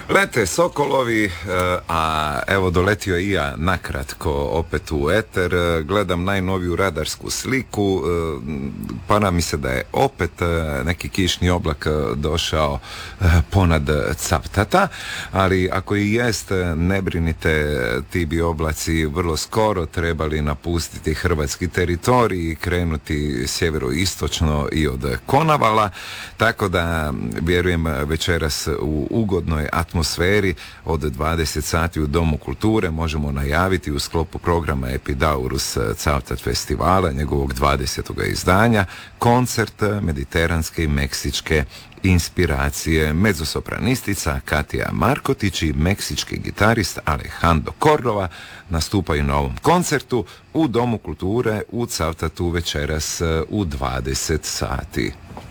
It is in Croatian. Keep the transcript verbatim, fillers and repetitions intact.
Lete sokolovi, a evo doletio i ja nakratko opet u eter, gledam najnoviju radarsku sliku, para mi se da je opet neki kišni oblak došao ponad Cavtata, ali ako i jest, ne brinite, ti bi oblaci vrlo skoro trebali napustiti hrvatski teritorij i krenuti sjeveroistočno i od Konavala, tako da vjerujem večeras u ugodnoj atmosferi od dvadeset sati u Domu kulture možemo najaviti u sklopu programa Epidaurus Cavtat festivala, njegovog dvadesetog izdanja, koncert mediteranske i meksičke inspiracije. Mezzosopranistica Katija Markotić i meksički gitarist Alejandro Cordova nastupaju na ovom koncertu u Domu kulture u Cavtatu večeras u dvadeset sati.